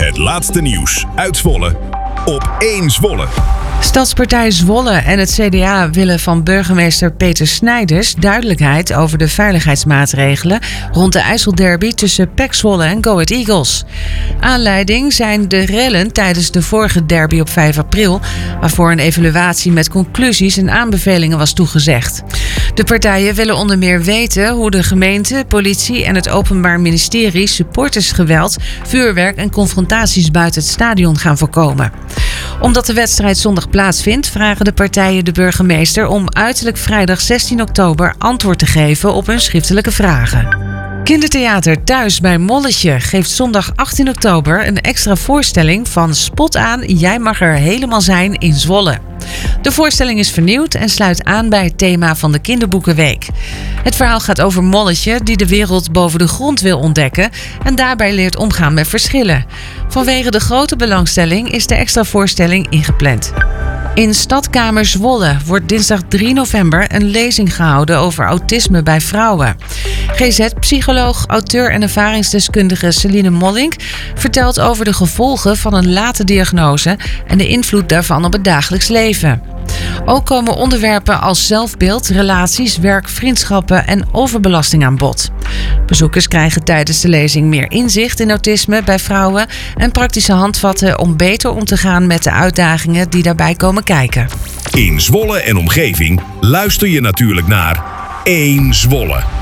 Het laatste nieuws uit Zwolle op 1 Zwolle. Stadspartij Zwolle en het CDA willen van burgemeester Peter Snijders duidelijkheid over de veiligheidsmaatregelen rond de IJsselderby tussen PEC Zwolle en Go Ahead Eagles. Aanleiding zijn de rellen tijdens de vorige derby op 5 april, waarvoor een evaluatie met conclusies en aanbevelingen was toegezegd. De partijen willen onder meer weten hoe de gemeente, politie en het Openbaar Ministerie supportersgeweld, vuurwerk en confrontaties buiten het stadion gaan voorkomen. Omdat de wedstrijd zondag plaatsvindt, vragen de partijen de burgemeester om uiterlijk vrijdag 16 oktober antwoord te geven op hun schriftelijke vragen. Kindertheater Thuis bij Molletje geeft zondag 18 oktober een extra voorstelling van Spot aan, jij mag er helemaal zijn in Zwolle. De voorstelling is vernieuwd en sluit aan bij het thema van de Kinderboekenweek. Het verhaal gaat over Molletje die de wereld boven de grond wil ontdekken en daarbij leert omgaan met verschillen. Vanwege de grote belangstelling is de extra voorstelling ingepland. In Stadkamer Zwolle wordt dinsdag 3 november een lezing gehouden over autisme bij vrouwen. GZ-psycholoog, auteur en ervaringsdeskundige Celine Mollink vertelt over de gevolgen van een late diagnose en de invloed daarvan op het dagelijks leven. Ook komen onderwerpen als zelfbeeld, relaties, werk, vriendschappen en overbelasting aan bod. Bezoekers krijgen tijdens de lezing meer inzicht in autisme bij vrouwen en praktische handvatten om beter om te gaan met de uitdagingen die daarbij komen kijken. In Zwolle en omgeving luister je natuurlijk naar 1 Zwolle.